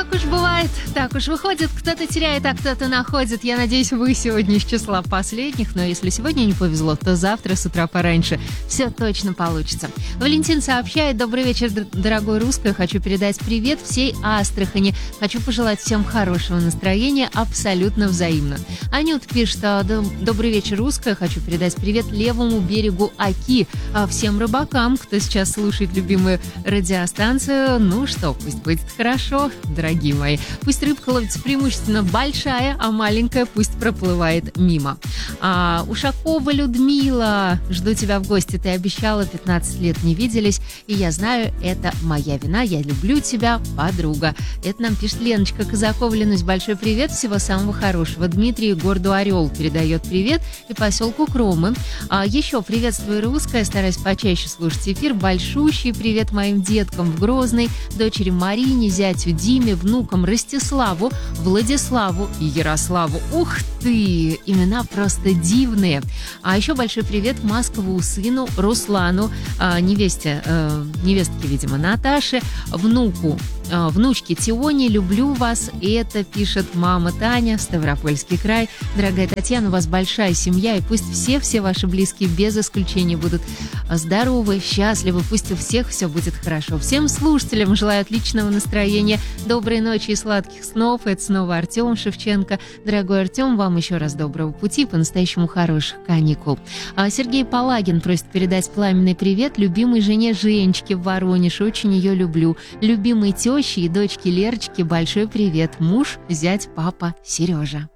Так уж бывает, так уж выходит, кто-то теряет, а кто-то находит. Я надеюсь, вы сегодня из числа последних, но если сегодня не повезло, то завтра с утра пораньше все точно получится. Валентин сообщает: добрый вечер, дорогой русское, хочу передать привет всей Астрахани, хочу пожелать всем хорошего настроения, абсолютно взаимно. Анют пишет: добрый вечер, русское, хочу передать привет левому берегу Оки, всем рыбакам, кто сейчас слушает любимую радиостанцию. Ну что, пусть будет хорошо, дорогие мои. Пусть рыбка ловится преимущественно большая, а маленькая пусть проплывает мимо. Ушакова Людмила, жду тебя в гости. Ты обещала, 15 лет не виделись, и я знаю, это моя вина. Я люблю тебя, подруга. Это нам пишет Леночка Казакова. Ленусь, большой привет, всего самого хорошего. Дмитрий городу Орел передает привет и поселку Кромы. Еще приветствую, русское, стараюсь почаще слушать эфир. Большущий привет моим деткам в Грозной, дочери Марине, зятю Диме, внукам Ростиславу, Владиславу и Ярославу. Ух ты! Имена просто дивные. А еще большой привет Маскову сыну Руслану, невестке, видимо, Наташе, внучке Тионе, люблю вас. И это пишет мама Таня, Ставропольский край. Дорогая Татьяна, у вас большая семья, и пусть все ваши близкие без исключения будут здоровы, счастливы, пусть у всех все будет хорошо. Всем слушателям желаю отличного настроения, доброй ночи и сладких снов. Это снова Артем Шевченко. Дорогой Артем, вам еще раз доброго пути, по-настоящему хороших каникул. Сергей Палагин просит передать пламенный привет любимой жене Женечке в Воронеже, очень ее люблю. Любимой теще и дочке Лерочке большой привет. Муж, зять, папа, Сережа.